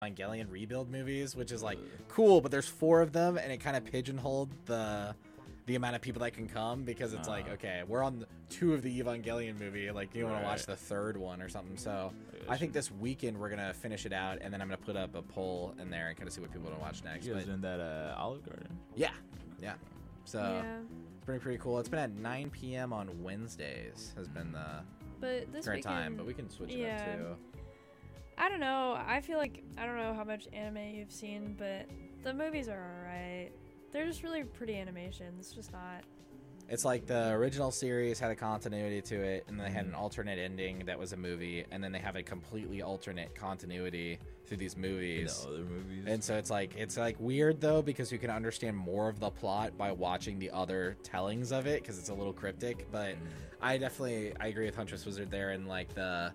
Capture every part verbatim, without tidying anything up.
Evangelion rebuild movies, which is like cool, but there's four of them, and it kind of pigeonholed the the amount of people that can come because it's uh, like, okay, we're on the, two of the Evangelion movie, like you right. want to watch the third one or something. So I think this weekend we're gonna finish it out, and then I'm gonna put up a poll in there and kind of see what people want to watch next. You guys but, in that uh, Olive Garden? Yeah, yeah. So yeah. it's pretty pretty cool. It's been at nine p.m. on Wednesdays has been the but this current weekend, time, but we can switch yeah. it up too. I don't know. I feel like I don't know how much anime you've seen, but the movies are alright. They're just really pretty animations. It's just not. It's like the original series had a continuity to it, and they had an alternate ending that was a movie, and then they have a completely alternate continuity through these movies. The other movies. And so it's like it's like weird though because you can understand more of the plot by watching the other tellings of it because it's a little cryptic. But mm. I definitely I agree with Huntress Wizard there, and like the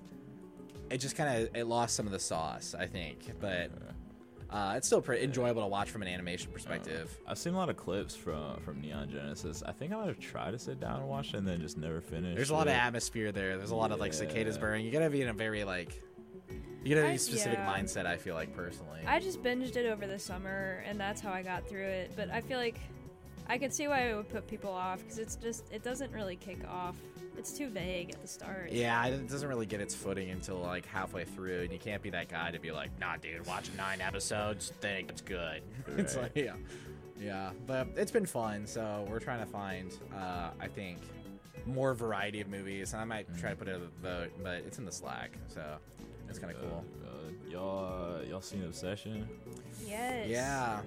it just kind of it lost some of the sauce, I think, but. Uh, it's still pretty enjoyable to watch from an animation perspective. Uh, I've seen a lot of clips from from Neon Genesis. I think I might have tried to sit down and watch it and then just never finished. There's a lot it. of atmosphere there. There's a lot yeah. of like cicadas burning. You gotta be in a very like you gotta be a specific yeah. mindset. I feel like personally. I just binged it over the summer, and that's how I got through it. But I feel like I could see why it would put people off because it's just it doesn't really kick off. It's too vague at the start. Yeah, it doesn't really get its footing until like halfway through, and you can't be that guy to be like, nah, dude, watch nine episodes, think it's good. Right. It's like, yeah, yeah, but it's been fun. So we're trying to find, uh, I think, more variety of movies, and I might try to put it in the vote, but it's in the Slack, so it's kind of uh, cool. Uh, y'all, uh, y'all seen Obsession? Yes. Yeah.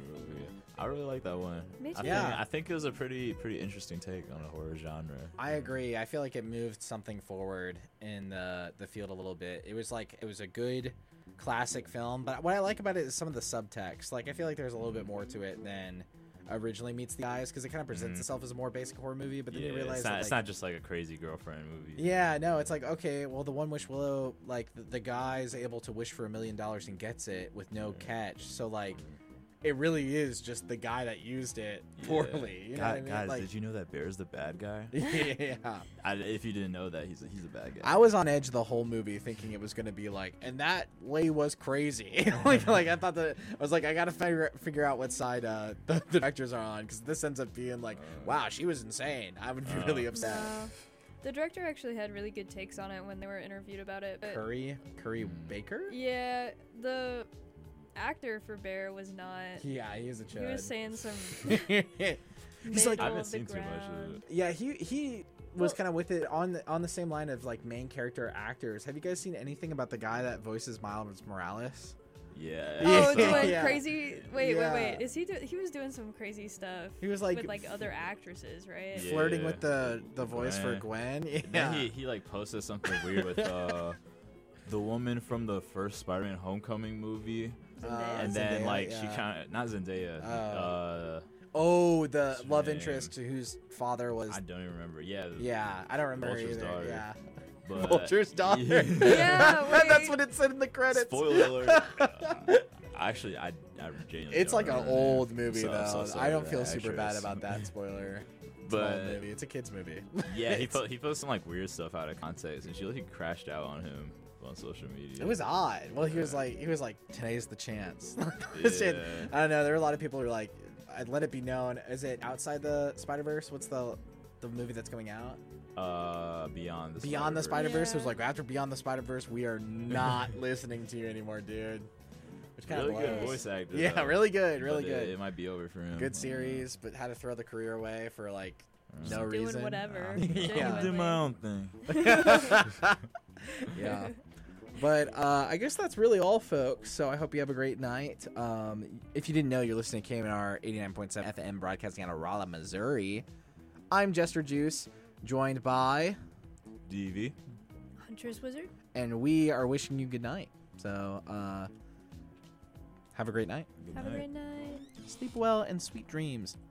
I really like that one. Me too. I yeah. think, I think it was a pretty pretty interesting take on a horror genre. I agree. I feel like it moved something forward in the the field a little bit. It was like it was a good classic film, but what I like about it is some of the subtext. Like I feel like there's a little bit more to it than originally meets the eyes because it kind of presents mm-hmm. itself as a more basic horror movie, but then yeah, you realize it's not, that, like, it's not just like a crazy girlfriend movie. Yeah, no, it's like, okay, well, the One Wish Willow, like the, the guy's able to wish for a million dollars and gets it with no mm-hmm. catch. So like. It really is just the guy that used it poorly. Yeah. You know God, what I mean? Guys, like, did you know that Bear's the bad guy? yeah. I, if you didn't know that, he's a, he's a bad guy. I was on edge the whole movie thinking it was going to be like, and that way was crazy. like, like I thought that I was like, I got to figure figure out what side uh, the, the directors are on because this ends up being like, uh, wow, she was insane. I would be uh, really upset. No. The director actually had really good takes on it when they were interviewed about it. But Curry, Curry Baker. Yeah, the. actor for Bear was not. Yeah, he is a chud. He was saying some. He's like, I haven't seen too much of it. Yeah, he he was well, kind of with it on the on the same line of like main character actors. Have you guys seen anything about the guy that voices Miles Morales? Yeah. Oh, yeah. doing yeah. crazy. Wait, yeah. wait, wait. Is he? Do- he was doing some crazy stuff. He was like with like other actresses, right? Yeah. Flirting with the the voice Gwen. for Gwen. Yeah. And then he he like posted something weird with uh the woman from the first Spider-Man Homecoming movie. Uh, and then Zendaya, like yeah. she kind of not Zendaya. Uh, uh, oh, the love name? interest whose father was. I don't even remember. Yeah. Yeah, I don't remember Vulture's either. Daughter. Yeah. But, Vulture's daughter. Yeah, yeah that's what it said in the credits. Spoiler alert. uh, actually, I, I genuinely. It's like an old it. movie so, though. So I don't feel actress. super bad about that spoiler. It's but an old movie. It's a kids movie. Yeah, he po- he posted some like weird stuff out of context, and she like crashed out on him on social media. It was odd. Well, he was like, he was like, today's the chance. Yeah. I don't know. There were a lot of people who were like, I'd let it be known. Is it outside the Spider-Verse? What's the the movie that's coming out? Uh, Beyond the Beyond the Spider-Verse. Spider-Verse. Yeah. It was like, after Beyond the Spider-Verse, we are not listening to you anymore, dude. Which kind Really of good voice actor. Yeah, though. really good, really But good. It, it might be over for him. Good series, but had to throw the career away for like Just no doing reason. whatever. Yeah. I did my own thing. Yeah. But uh, I guess that's really all, folks. So I hope you have a great night. Um, if you didn't know, you're listening to K M N R eighty-nine point seven F M, broadcasting out of Rolla, Missouri. I'm Jester Juice, joined by D V. Huntress Wizard. And we are wishing you good night. So uh, have a great night. Good Have night. a great night. Sleep well and sweet dreams.